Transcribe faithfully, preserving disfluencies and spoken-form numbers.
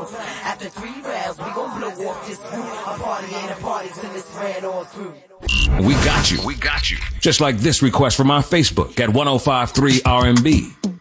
rounds. After three rounds, we gon' blow off this roof. A party ain't a party till it's ran all through. We got you. We got you. Just like this request from our Facebook at one oh five three R and B.